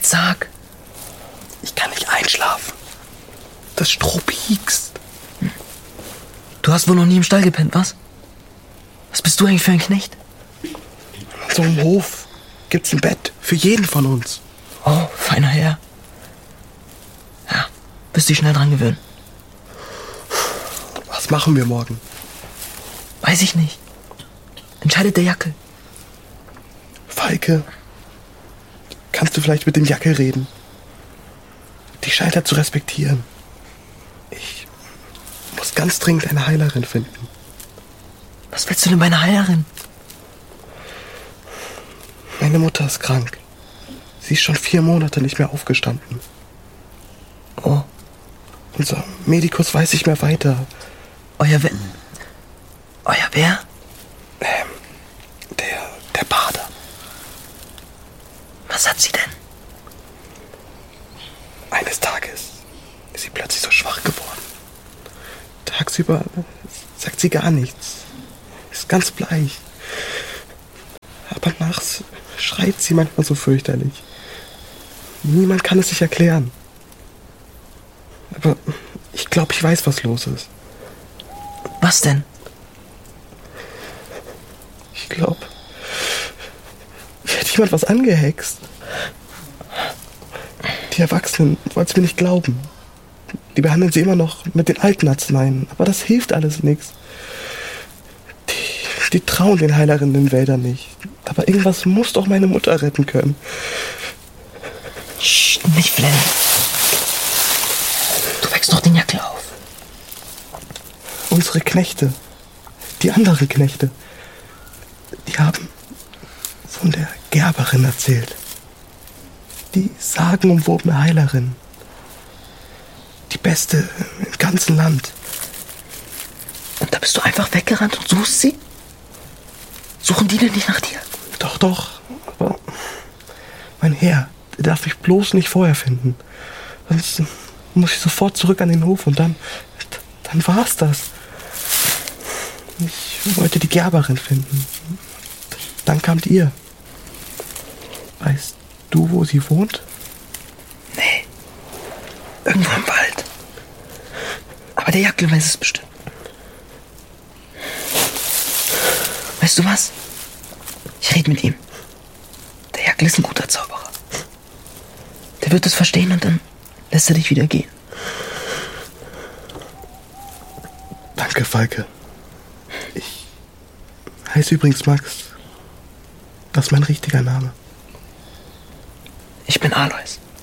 Jetzt sag. Ich kann nicht einschlafen. Das Stroh piekst. Du hast wohl noch nie im Stall gepennt, was? Was bist du eigentlich für ein Knecht? So im Hof gibt's ein Bett für jeden von uns. Oh, feiner Herr. Ja, wirst dich schnell dran gewöhnen. Was machen wir morgen? Weiß ich nicht. Entscheidet der Jackel. Falke, kannst du vielleicht mit dem Jackel reden? Die scheint er zu respektieren. Ich muss ganz dringend eine Heilerin finden. Was willst du denn bei einer Heilerin? Meine Mutter ist krank. Sie ist schon 4 Monate nicht mehr aufgestanden. Oh. Unser Medikus weiß nicht mehr weiter. Euer wer? Der Bader. Was hat sie denn? Eines Tages ist sie plötzlich so schwach geworden. Tagsüber sagt sie gar nichts. Ist ganz bleich. Aber nachts schreit sie manchmal so fürchterlich. Niemand kann es sich erklären. Aber ich glaube, ich weiß, was los ist. Was denn? Ich glaube, mir hat jemand was angehext. Die Erwachsenen wollen es mir nicht glauben. Die behandeln sie immer noch mit den alten Arzneien. Aber das hilft alles nichts. Die trauen den Heilerinnen in den Wäldern nicht. Aber irgendwas muss doch meine Mutter retten können. Psst, nicht flennen. Du wächst doch den Jackel auf. Unsere Knechte, die anderen Knechte, die haben von der Gerberin erzählt. Die sagenumwobene Heilerin. Die beste im ganzen Land. Und da bist du einfach weggerannt und suchst sie? Suchen die denn nicht nach dir? Doch, aber mein Herr, der darf mich bloß nicht vorher finden. Sonst muss ich sofort zurück an den Hof und dann war's das. Ich wollte die Gerberin finden. Dann kamt ihr. Weißt du, wo sie wohnt? Nee. Irgendwo im Wald. Aber der Jackel weiß es bestimmt. Weißt du was? Ich rede mit ihm. Der Jackel ist ein guter Zauberer. Der wird es verstehen und dann lässt er dich wieder gehen. Danke, Falke. Ich heiße übrigens Max. Das ist mein richtiger Name. Ich bin Alois.